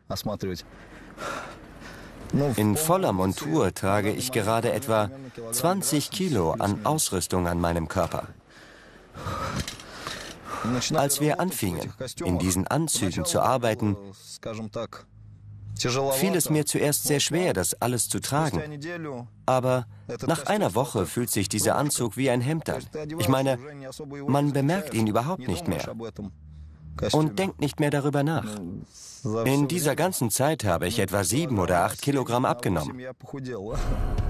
In voller Montur trage ich gerade etwa 20 Kilo an Ausrüstung an meinem Körper. Als wir anfingen, in diesen Anzügen zu arbeiten, fiel es mir zuerst sehr schwer, das alles zu tragen. Aber nach einer Woche fühlt sich dieser Anzug wie ein Hemd an. Ich meine, man bemerkt ihn überhaupt nicht mehr und denkt nicht mehr darüber nach. In dieser ganzen Zeit habe ich etwa 7 oder 8 Kilogramm abgenommen.